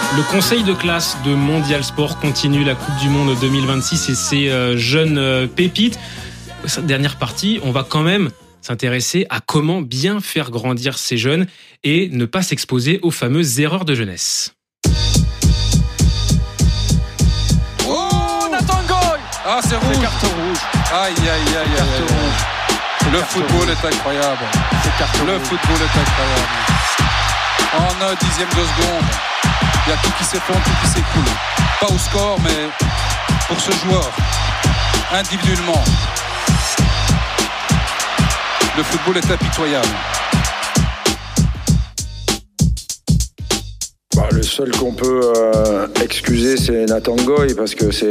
Le conseil de classe de Mondial Sport continue la Coupe du Monde 2026 et ses jeunes pépites. Cette dernière partie, on va quand même s'intéresser à comment bien faire grandir ces jeunes et ne pas s'exposer aux fameuses erreurs de jeunesse. Oh, Nathan Goy! Ah, c'est rouge. C'est carton rouge. Aïe, aïe, aïe, aïe. Carton rouge. Le football est incroyable. Le football est incroyable. En un dixième de seconde, il y a tout qui s'effondre, tout qui s'écoule. Pas au score, mais pour ce joueur, individuellement. Le football est impitoyable. Le seul qu'on peut excuser, c'est Nathan Goy, parce que c'est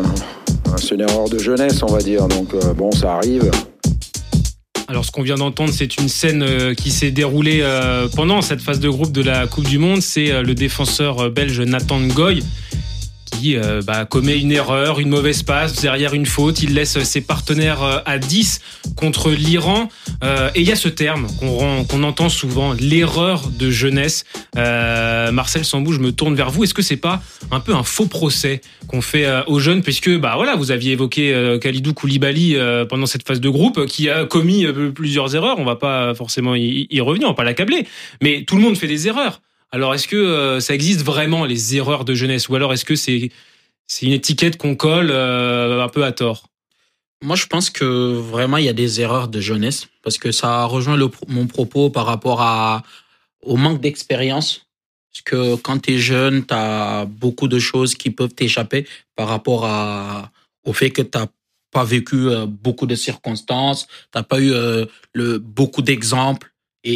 une erreur de jeunesse, on va dire. Donc bon, ça arrive. Alors, ce qu'on vient d'entendre, c'est une scène qui s'est déroulée pendant cette phase de groupe de la Coupe du Monde. C'est le défenseur belge Nathan Goy qui commet une erreur, une mauvaise passe derrière une faute. Il laisse ses partenaires à 10 contre l'Iran. Et il y a ce terme qu'on entend souvent, l'erreur de jeunesse. Marcel Sambou, je me tourne vers vous. Est-ce que c'est pas un peu un faux procès qu'on fait aux jeunes, puisque vous aviez évoqué Kalidou Koulibaly pendant cette phase de groupe, qui a commis plusieurs erreurs. On va pas forcément y revenir, on va pas l'accabler. Mais tout le monde fait des erreurs. Alors, est-ce que ça existe vraiment, les erreurs de jeunesse, ou alors est-ce que c'est une étiquette qu'on colle un peu à tort? Moi, je pense que vraiment, il y a des erreurs de jeunesse, parce que ça rejoint mon propos par rapport au manque d'expérience. Parce que quand tu es jeune, tu as beaucoup de choses qui peuvent t'échapper par rapport au fait que tu n'as pas vécu beaucoup de circonstances, tu n'as pas eu beaucoup d'exemples.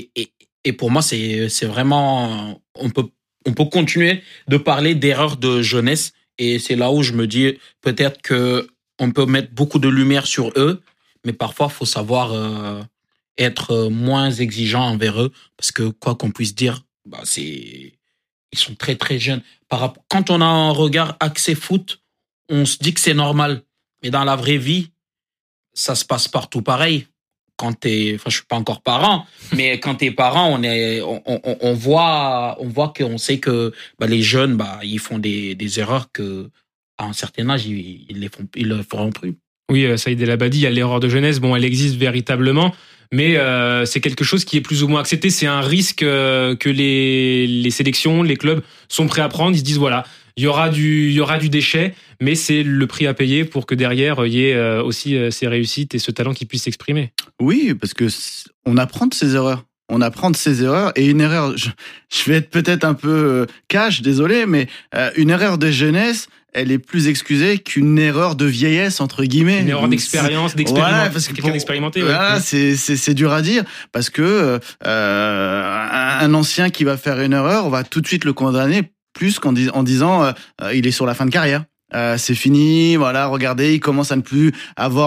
Et pour moi, c'est vraiment... On peut continuer de parler d'erreurs de jeunesse, et c'est là où je me dis peut-être que on peut mettre beaucoup de lumière sur eux, mais parfois, il faut savoir être moins exigeant envers eux, parce que quoi qu'on puisse dire, ils sont très, très jeunes. Quand on a un regard axé foot, on se dit que c'est normal. Mais dans la vraie vie, ça se passe partout pareil. Je suis pas encore parent, mais quand t'es parent, on voit qu'on sait que les jeunes, ils font des erreurs que à un certain âge, ils le feront plus. Oui, Saïd El Abadi, il y a l'erreur de jeunesse. Bon, elle existe véritablement, mais c'est quelque chose qui est plus ou moins accepté. C'est un risque que les sélections, les clubs sont prêts à prendre. Ils se disent voilà, il y aura du déchet, mais c'est le prix à payer pour que derrière il y ait aussi ces réussites et ce talent qui puisse s'exprimer. Oui, parce que on apprend de ses erreurs. On apprend de ses erreurs, et une erreur, je vais être peut-être un peu cash, désolé, mais une erreur de jeunesse, elle est plus excusée qu'une erreur de vieillesse, entre guillemets. Une erreur d'expérience, voilà, parce que quelqu'un d'expérimenté. Voilà, c'est dur à dire, parce que un ancien qui va faire une erreur, on va tout de suite le condamner plus qu'en disant il est sur la fin de carrière. C'est fini, voilà, regardez, il commence à ne plus avoir